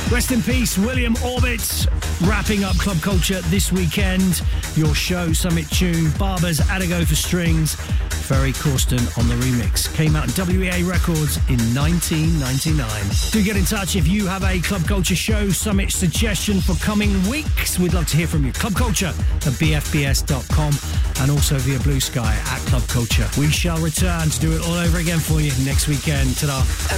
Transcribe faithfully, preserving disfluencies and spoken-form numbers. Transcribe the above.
Rest in peace, William Orbit. Wrapping up Club Culture this weekend. Your show, Summit Tune, Barbers, Adigo for strings, Ferry Corsten on the remix. Came out in W E A Records in nineteen ninety-nine. Do get in touch if you have a Club Culture show, Summit suggestion for coming weeks. We'd love to hear from you. Club Culture at b f b s dot com and also via Blue Sky at Club Culture. We shall return to do it all over again for you next weekend. Ta-da.